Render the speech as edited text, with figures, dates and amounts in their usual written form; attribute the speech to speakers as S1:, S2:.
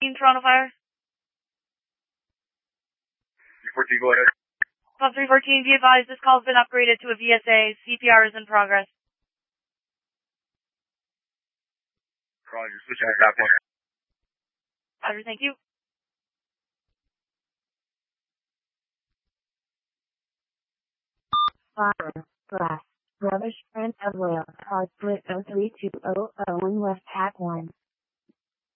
S1: In Toronto Fire.
S2: 314, go ahead.
S1: Club 314, be advised this call has been upgraded to a VSA. CPR is in progress.
S2: Roger, switching to that point.
S1: Roger, thank you.
S3: Fire, glass, rubbish, and of oil, hard split 03200 West Pack 1.